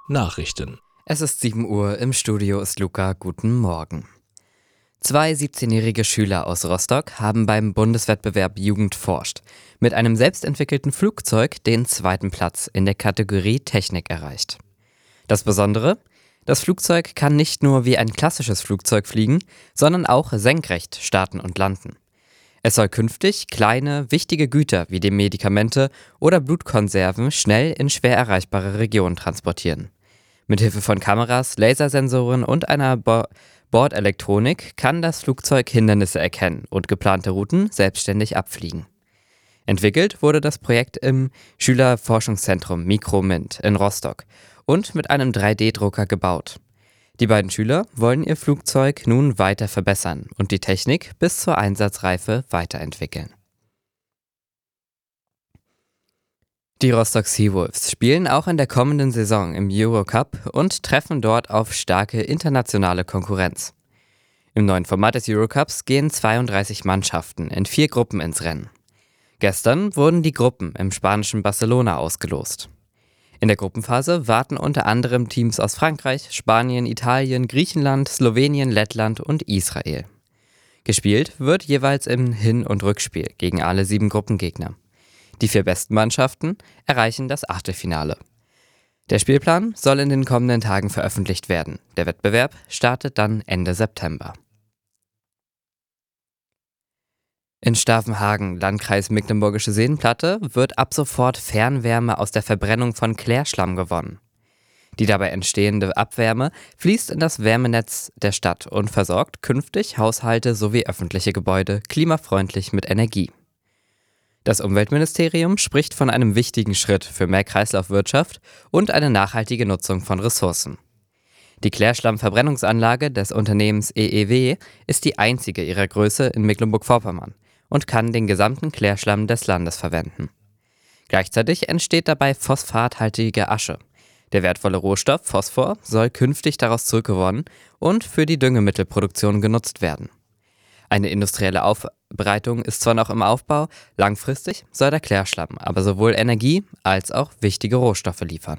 Nachrichten. Es ist 7 Uhr, im Studio ist Luca, guten Morgen. 2 17-jährige Schüler aus Rostock haben beim Bundeswettbewerb Jugend forscht mit einem selbstentwickelten Flugzeug den 2. Platz in der Kategorie Technik erreicht. Das Besondere? Das Flugzeug kann nicht nur wie ein klassisches Flugzeug fliegen, sondern auch senkrecht starten und landen. Es soll künftig kleine, wichtige Güter wie die Medikamente oder Blutkonserven schnell in schwer erreichbare Regionen transportieren. Mithilfe von Kameras, Lasersensoren und einer Bordelektronik kann das Flugzeug Hindernisse erkennen und geplante Routen selbstständig abfliegen. Entwickelt wurde das Projekt im Schülerforschungszentrum Mikromint in Rostock und mit einem 3D-Drucker gebaut. Die beiden Schüler wollen ihr Flugzeug nun weiter verbessern und die Technik bis zur Einsatzreife weiterentwickeln. Die Rostock Seawolves spielen auch in der kommenden Saison im Eurocup und treffen dort auf starke internationale Konkurrenz. Im neuen Format des Eurocups gehen 32 Mannschaften in 4 Gruppen ins Rennen. Gestern wurden die Gruppen im spanischen Barcelona ausgelost. In der Gruppenphase warten unter anderem Teams aus Frankreich, Spanien, Italien, Griechenland, Slowenien, Lettland und Israel. Gespielt wird jeweils im Hin- und Rückspiel gegen alle 7 Gruppengegner. Die 4 besten Mannschaften erreichen das Achtelfinale. Der Spielplan soll in den kommenden Tagen veröffentlicht werden. Der Wettbewerb startet dann Ende September. In Stavenhagen, Landkreis Mecklenburgische Seenplatte, wird ab sofort Fernwärme aus der Verbrennung von Klärschlamm gewonnen. Die dabei entstehende Abwärme fließt in das Wärmenetz der Stadt und versorgt künftig Haushalte sowie öffentliche Gebäude klimafreundlich mit Energie. Das Umweltministerium spricht von einem wichtigen Schritt für mehr Kreislaufwirtschaft und eine nachhaltige Nutzung von Ressourcen. Die Klärschlammverbrennungsanlage des Unternehmens EEW ist die einzige ihrer Größe in Mecklenburg-Vorpommern und kann den gesamten Klärschlamm des Landes verwenden. Gleichzeitig entsteht dabei phosphathaltige Asche. Der wertvolle Rohstoff Phosphor soll künftig daraus zurückgewonnen und für die Düngemittelproduktion genutzt werden. Eine industrielle Aufbereitung ist zwar noch im Aufbau, langfristig soll der Klärschlamm aber sowohl Energie als auch wichtige Rohstoffe liefern.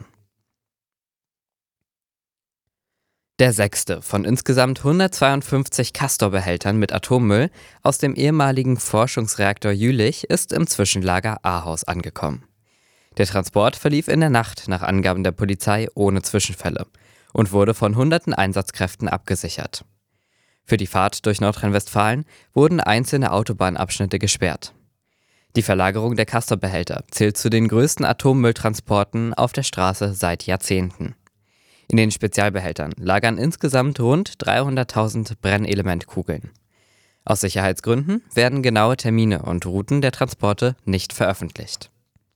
Der 6. von insgesamt 152 Castor-Behältern mit Atommüll aus dem ehemaligen Forschungsreaktor Jülich ist im Zwischenlager Ahaus angekommen. Der Transport verlief in der Nacht nach Angaben der Polizei ohne Zwischenfälle und wurde von hunderten Einsatzkräften abgesichert. Für die Fahrt durch Nordrhein-Westfalen wurden einzelne Autobahnabschnitte gesperrt. Die Verlagerung der Castor-Behälter zählt zu den größten Atommülltransporten auf der Straße seit Jahrzehnten. In den Spezialbehältern lagern insgesamt rund 300.000 Brennelementkugeln. Aus Sicherheitsgründen werden genaue Termine und Routen der Transporte nicht veröffentlicht.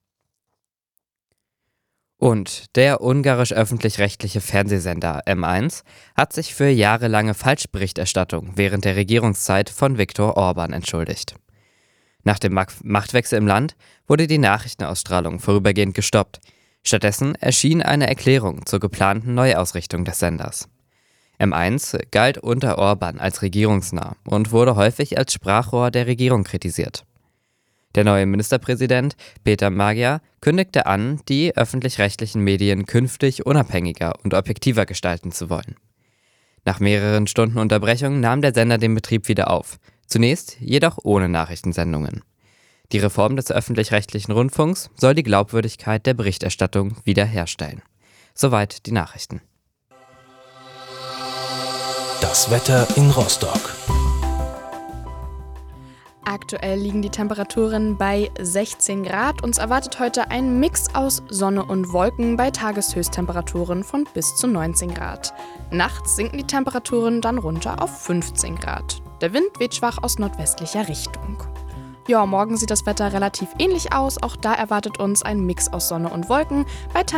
Und der ungarisch-öffentlich-rechtliche Fernsehsender M1 hat sich für jahrelange Falschberichterstattung während der Regierungszeit von Viktor Orban entschuldigt. Nach dem Machtwechsel im Land wurde die Nachrichtenausstrahlung vorübergehend gestoppt. Stattdessen erschien eine Erklärung zur geplanten Neuausrichtung des Senders. M1 galt unter Orban als regierungsnah und wurde häufig als Sprachrohr der Regierung kritisiert. Der neue Ministerpräsident Peter Magyar kündigte an, die öffentlich-rechtlichen Medien künftig unabhängiger und objektiver gestalten zu wollen. Nach mehreren Stunden Unterbrechung nahm der Sender den Betrieb wieder auf, zunächst jedoch ohne Nachrichtensendungen. Die Reform des öffentlich-rechtlichen Rundfunks soll die Glaubwürdigkeit der Berichterstattung wiederherstellen. Soweit die Nachrichten. Das Wetter in Rostock. Aktuell liegen die Temperaturen bei 16 Grad. Uns erwartet heute ein Mix aus Sonne und Wolken bei Tageshöchsttemperaturen von bis zu 19 Grad. Nachts sinken die Temperaturen dann runter auf 15 Grad. Der Wind weht schwach aus nordwestlicher Richtung. Ja, morgen sieht das Wetter relativ ähnlich aus. Auch da erwartet uns ein Mix aus Sonne und Wolken bei